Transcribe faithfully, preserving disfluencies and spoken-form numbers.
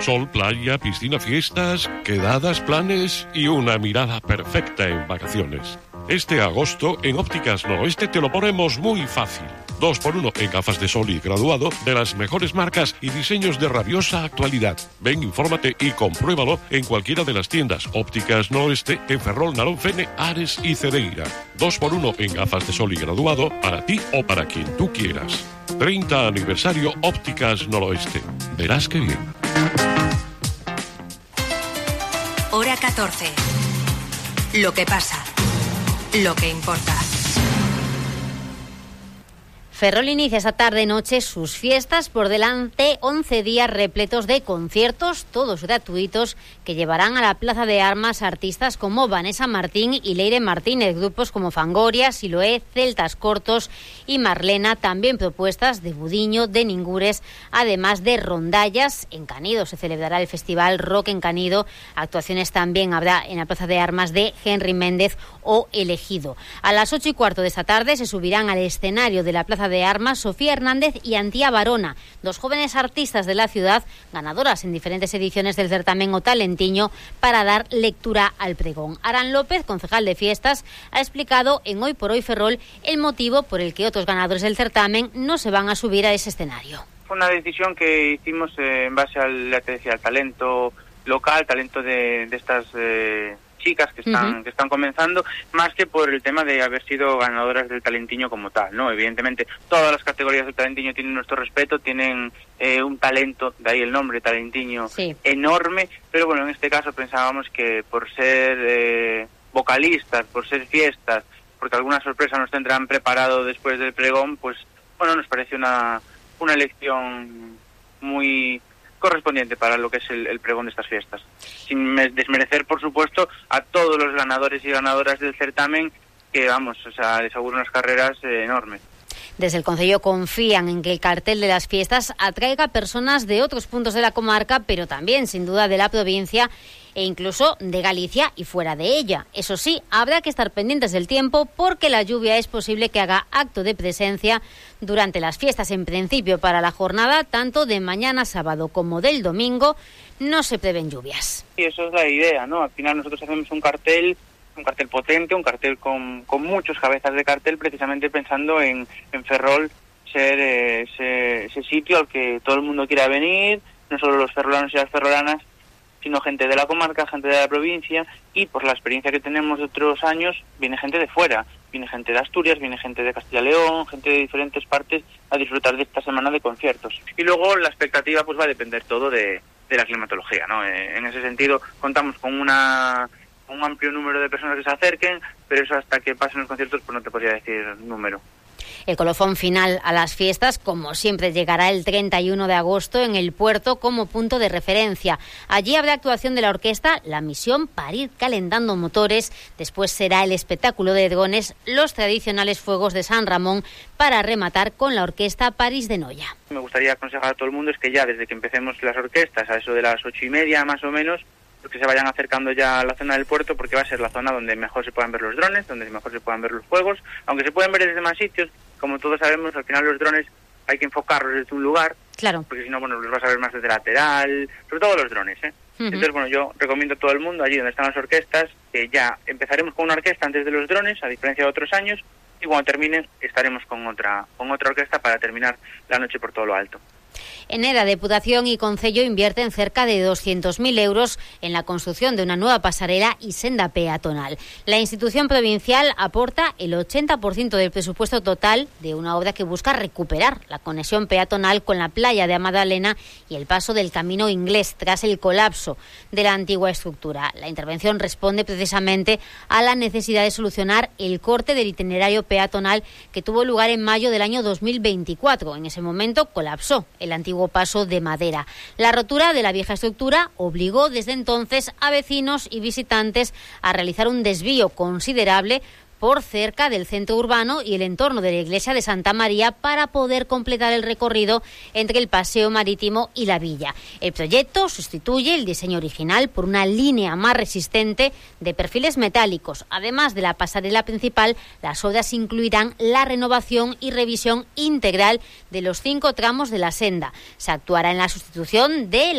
Sol, playa, piscina, fiestas, quedadas, planes y una mirada perfecta en vacaciones. Este agosto, en Ópticas Noroeste, te lo ponemos muy fácil. Dos por uno en gafas de sol y graduado de las mejores marcas y diseños de rabiosa actualidad. Ven, infórmate y compruébalo en cualquiera de las tiendas Ópticas Noroeste en Ferrol, Narón, Fene, Ares y Cedeira. Dos por uno en gafas de sol y graduado para ti o para quien tú quieras. treinta aniversario Ópticas Noroeste. Verás qué bien. Hora catorce. Lo que pasa. Lo que importa. Ferrol inicia esta tarde-noche sus fiestas, por delante once días repletos de conciertos, todos gratuitos, que llevarán a la Plaza de Armas artistas como Vanessa Martín y Leire Martínez, grupos como Fangoria, Siloé, Celtas Cortos y Marlena, también propuestas de Budiño, de Ningures, además de rondallas. En Canido se celebrará el festival Rock en Canido, actuaciones también habrá en la Plaza de Armas de Henry Méndez o Elegido. A las ocho y cuarto de esta tarde se subirán al escenario de la Plaza de Armas Sofía Hernández y Antía Barona, dos jóvenes artistas de la ciudad, ganadoras en diferentes ediciones del certamen O Talentiño, para dar lectura al pregón. Aran López, concejal de fiestas, ha explicado en Hoy por Hoy Ferrol el motivo por el que otros ganadores del certamen no se van a subir a ese escenario. Fue una decisión que hicimos eh, en base al, ya te decía, al talento local, talento de, de estas eh, chicas que están uh-huh. que están comenzando, más que por el tema de haber sido ganadoras del Talentiño como tal, ¿no? Evidentemente, todas las categorías del Talentiño tienen nuestro respeto, tienen eh, un talento, de ahí el nombre Talentiño, sí. enorme, pero bueno, en este caso pensábamos que por ser eh, vocalistas, por ser fiestas, porque alguna sorpresa nos tendrán preparado después del pregón, pues bueno, nos parece una, una elección muy correspondiente para lo que es el, el pregón de estas fiestas. Sin desmerecer, por supuesto, a todos los ganadores y ganadoras del certamen, que vamos, o sea, les auguro unas carreras eh, enormes. Desde el Concello confían en que el cartel de las fiestas atraiga personas de otros puntos de la comarca, pero también, sin duda, de la provincia e incluso de Galicia y fuera de ella. Eso sí, habrá que estar pendientes del tiempo, porque la lluvia es posible que haga acto de presencia durante las fiestas. En principio, para la jornada, tanto de mañana sábado como del domingo, no se prevén lluvias. Y eso es la idea, ¿no? Al final nosotros hacemos un cartel, un cartel potente, un cartel con, con muchos cabezas de cartel, precisamente pensando en, en Ferrol ser eh, ese, ese sitio al que todo el mundo quiera venir, no solo los ferrolanos y las ferrolanas, sino gente de la comarca, gente de la provincia, y por la experiencia que tenemos de otros años, viene gente de fuera, viene gente de Asturias, viene gente de Castilla y León, gente de diferentes partes a disfrutar de esta semana de conciertos. Y luego la expectativa pues va a depender todo de, de la climatología, ¿no? Eh, en ese sentido contamos con una un amplio número de personas que se acerquen, pero eso hasta que pasen los conciertos pues no te podría decir número. El colofón final a las fiestas, como siempre, llegará el treinta y uno de agosto en el puerto como punto de referencia. Allí habrá actuación de la orquesta La Misión para ir calentando motores. Después será el espectáculo de drones, los tradicionales fuegos de San Ramón, para rematar con la orquesta París de Noia. Me gustaría aconsejar a todo el mundo es que ya desde que empecemos las orquestas, a eso de las ocho y media más o menos, que se vayan acercando ya a la zona del puerto, porque va a ser la zona donde mejor se puedan ver los drones, donde mejor se puedan ver los fuegos, aunque se pueden ver desde más sitios. Como todos sabemos, al final los drones hay que enfocarlos desde un lugar, claro, porque si no, bueno, los vas a ver más desde lateral, sobre todo los drones, ¿eh? Uh-huh. Entonces, bueno, yo recomiendo a todo el mundo, allí donde están las orquestas, que ya empezaremos con una orquesta antes de los drones, a diferencia de otros años, y cuando terminen estaremos con otra, con otra orquesta para terminar la noche por todo lo alto. Eneda, Deputación y Concello invierten cerca de doscientos mil euros en la construcción de una nueva pasarela y senda peatonal. La institución provincial aporta el ochenta por ciento del presupuesto total de una obra que busca recuperar la conexión peatonal con la playa de Amadalena y el paso del Camino Inglés tras el colapso de la antigua estructura. La intervención responde precisamente a la necesidad de solucionar el corte del itinerario peatonal que tuvo lugar en mayo del año dos mil veinticuatro. En ese momento colapsó el antiguo paso de madera. La rotura de la vieja estructura obligó desde entonces a vecinos y visitantes a realizar un desvío considerable por cerca del centro urbano y el entorno de la iglesia de Santa María para poder completar el recorrido entre el paseo marítimo y la villa. El proyecto sustituye el diseño original por una línea más resistente de perfiles metálicos. Además de la pasarela principal, las obras incluirán la renovación y revisión integral de los cinco tramos de la senda. Se actuará en la sustitución de la